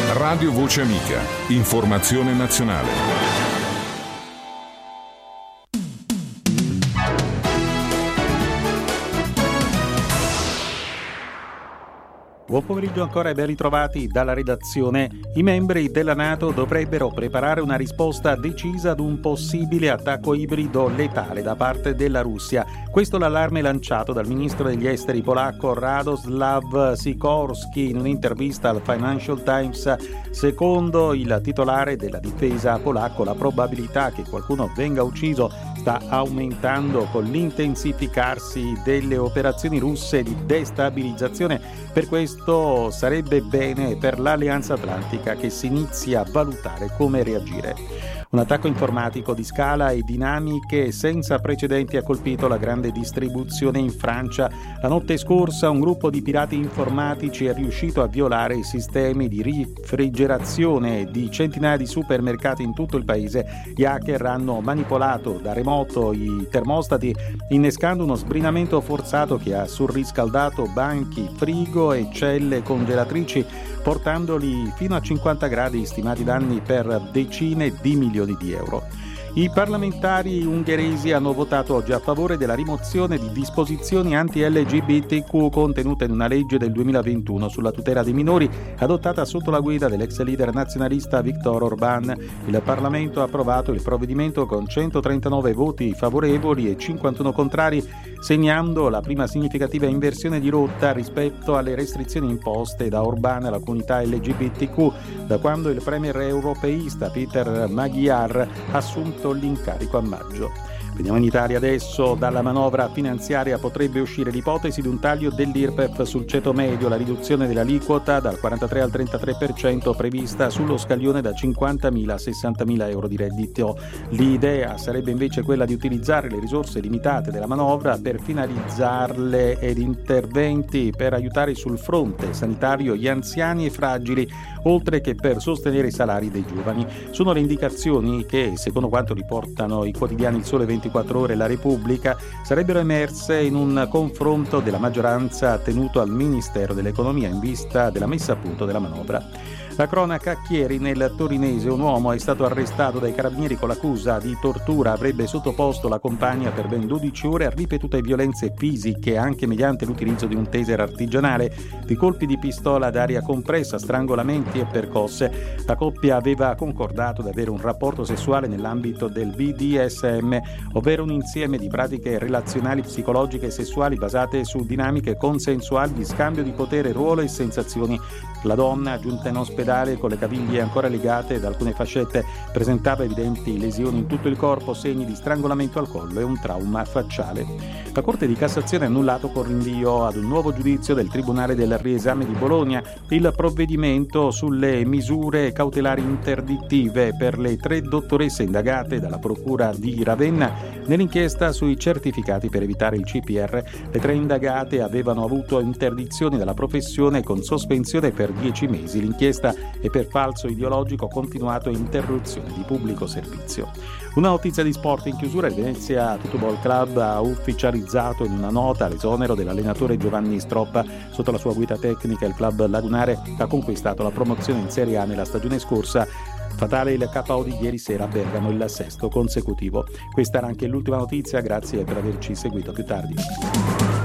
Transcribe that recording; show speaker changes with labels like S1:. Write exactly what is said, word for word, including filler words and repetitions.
S1: Radio Voce Amica. Informazione nazionale.
S2: Buon pomeriggio ancora e ben ritrovati dalla redazione. I membri della NATO dovrebbero preparare una risposta decisa ad un possibile attacco ibrido letale da parte della Russia. Questo l'allarme lanciato dal ministro degli esteri polacco Radoslav Sikorski in un'intervista al Financial Times. Secondo il titolare della difesa polacco, la probabilità che qualcuno venga ucciso sta aumentando con l'intensificarsi delle operazioni russe di destabilizzazione. Per questo sarebbe bene per l'Alleanza Atlantica che si inizi a valutare come reagire. Un attacco informatico di scala e dinamiche senza precedenti ha colpito la grande distribuzione in Francia. La notte scorsa un gruppo di pirati informatici è riuscito a violare i sistemi di refrigerazione di centinaia di supermercati in tutto il paese. Gli hacker hanno manipolato da remoto i termostati, innescando uno sbrinamento forzato che ha surriscaldato banchi, frigo e celle congelatrici, portandoli fino a cinquanta gradi, stimati danni per decine di milioni di euro. I parlamentari ungheresi hanno votato oggi a favore della rimozione di disposizioni anti-L G B T Q contenute in una legge del duemilaventuno sulla tutela dei minori, adottata sotto la guida dell'ex leader nazionalista Viktor Orbán. Il Parlamento ha approvato il provvedimento con centotrentanove voti favorevoli e cinquantuno contrari, segnando la prima significativa inversione di rotta rispetto alle restrizioni imposte da Orbán alla comunità L G B T Q da quando il premier europeista Peter Magyar ha assunto l'incarico a maggio. Veniamo in Italia adesso. Dalla manovra finanziaria potrebbe uscire l'ipotesi di un taglio dell'I R P E F sul ceto medio, la riduzione dell'aliquota dal quarantatré al trentatré per cento prevista sullo scaglione da cinquantamila a sessantamila euro di reddito. L'idea sarebbe invece quella di utilizzare le risorse limitate della manovra per finalizzarle ed interventi per aiutare sul fronte sanitario gli anziani e fragili, oltre che per sostenere i salari dei giovani. Sono le indicazioni che, secondo quanto riportano i quotidiani Il Sole ventiquattro Ore e La Repubblica, sarebbero emerse in un confronto della maggioranza tenuto al Ministero dell'Economia in vista della messa a punto della manovra. La cronaca: ieri nel torinese un uomo è stato arrestato dai carabinieri con l'accusa di tortura. Avrebbe sottoposto la compagna per ben dodici ore a ripetute violenze fisiche, anche mediante l'utilizzo di un taser artigianale, di colpi di pistola ad aria compressa, strangolamenti e percosse. La coppia aveva concordato di avere un rapporto sessuale nell'ambito del B D S M, ovvero un insieme di pratiche relazionali, psicologiche e sessuali basate su dinamiche consensuali di scambio di potere, ruolo e sensazioni. La donna, giunta in ospedale con le caviglie ancora legate da alcune fascette, presentava evidenti lesioni in tutto il corpo, segni di strangolamento al collo e un trauma facciale. La Corte di Cassazione ha annullato con rinvio ad un nuovo giudizio del Tribunale del Riesame di Bologna il provvedimento sulle misure cautelari interdittive per le tre dottoresse indagate dalla Procura di Ravenna nell'inchiesta sui certificati per evitare il C P R. Le tre indagate avevano avuto interdizioni dalla professione con sospensione per dieci mesi. L'inchiesta è per falso ideologico continuato e interruzione di pubblico servizio. Una notizia di sport in chiusura: il Venezia Tutobol Club ha ufficializzato in una nota l'esonero dell'allenatore Giovanni Stroppa. Sotto la sua guida tecnica il club lagunare ha conquistato la promozione in Serie A nella stagione scorsa. Fatale il K O di ieri sera a Bergamo, il sesto consecutivo. Questa era anche l'ultima notizia, grazie per averci seguito. A più tardi.